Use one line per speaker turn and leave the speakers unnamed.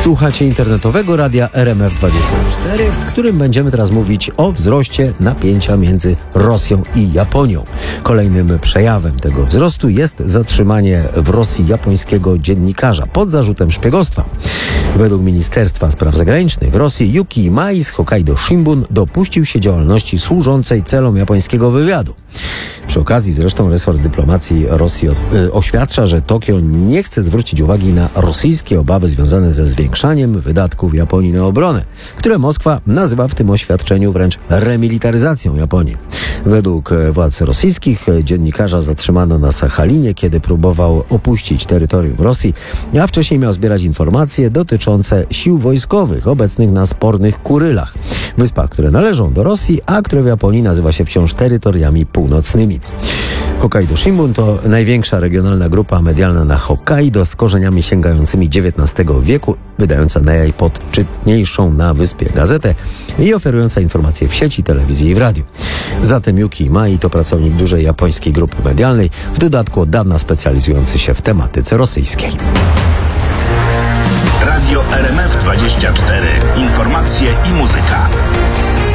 Słuchacie internetowego radia RMF24, w którym będziemy teraz mówić o wzroście napięcia między Rosją i Japonią. Kolejnym przejawem tego wzrostu jest zatrzymanie w Rosji japońskiego dziennikarza pod zarzutem szpiegostwa. Według Ministerstwa Spraw Zagranicznych Rosji Yuki Imai z Hokkaido Shimbun dopuścił się działalności służącej celom japońskiego wywiadu. Przy okazji zresztą resort dyplomacji Rosji oświadcza, że Tokio nie chce zwrócić uwagi na rosyjskie obawy związane ze zwiększaniem wydatków Japonii na obronę, które Moskwa nazywa w tym oświadczeniu wręcz remilitaryzacją Japonii. Według władz rosyjskich dziennikarza zatrzymano na Sachalinie, kiedy próbował opuścić terytorium Rosji, a wcześniej miał zbierać informacje dotyczące sił wojskowych obecnych na spornych Kurylach, wyspach, które należą do Rosji, a które w Japonii nazywa się wciąż terytoriami północnymi. Hokkaido Shimbun to największa regionalna grupa medialna na Hokkaido z korzeniami sięgającymi XIX wieku, wydająca najpoczytniejszą na wyspie gazetę i oferująca informacje w sieci, telewizji i w radiu. Zatem Yuki Imai to pracownik dużej japońskiej grupy medialnej, w dodatku od dawna specjalizujący się w tematyce rosyjskiej.
Radio RMF24. Informacje i muzyka.